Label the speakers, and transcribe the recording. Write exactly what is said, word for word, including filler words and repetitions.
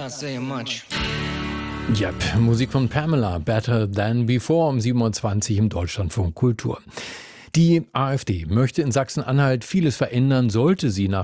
Speaker 1: not saying much.
Speaker 2: Yep, Musik von Pamela, Better Than Before um sieben Uhr zwanzig im Deutschlandfunk Kultur. Die AfD möchte in Sachsen-Anhalt vieles verändern, sollte sie nach